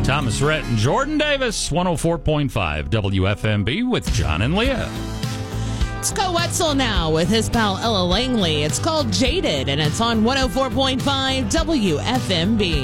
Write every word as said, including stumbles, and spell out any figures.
Thomas Rhett and Jordan Davis, one oh four point five W F M B with John and Leah. Let's go Wetzel now with his pal Ella Langley. It's called Jaded, and it's on one oh four point five W F M B.